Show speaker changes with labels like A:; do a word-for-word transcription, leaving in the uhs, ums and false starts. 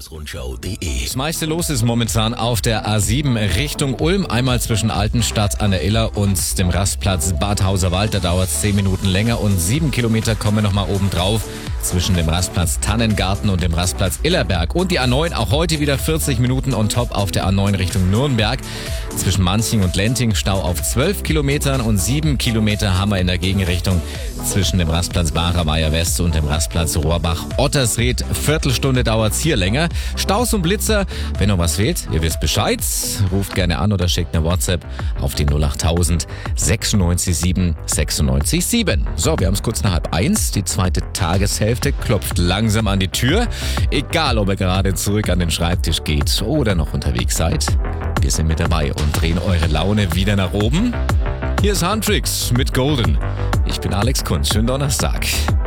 A: Verkehrsrundschau punkt de.
B: Das meiste los ist momentan auf der A sieben Richtung Ulm. Einmal zwischen Altenstadt an der Iller und dem Rastplatz Bad Hauserwald. Da dauert es zehn Minuten länger und sieben Kilometer kommen nochmal oben drauf zwischen dem Rastplatz Tannengarten und dem Rastplatz Illerberg. Und die A neun auch heute wieder vierzig Minuten on top auf der A neun Richtung Nürnberg. Zwischen Manching und Lenting Stau auf zwölf Kilometern und sieben Kilometer haben wir in der Gegenrichtung zwischen dem Rastplatz Barerweiher West und dem Rastplatz Rohrbach-Ottersried. Viertelstunde dauert's hier länger. Staus und Blitzer, wenn noch was fehlt, ihr wisst Bescheid. Ruft gerne an oder schickt eine WhatsApp auf die null achttausend sechsundneunzig sieben sechsundneunzig sieben. So, wir haben es kurz nach halb eins. Die zweite Tageshälfte klopft langsam an die Tür. Egal, ob ihr gerade zurück an den Schreibtisch geht oder noch unterwegs seid. Wir sind mit dabei und drehen eure Laune wieder nach oben. Hier ist Handtricks mit Golden. Ich bin Alex Kunz. Schönen Donnerstag.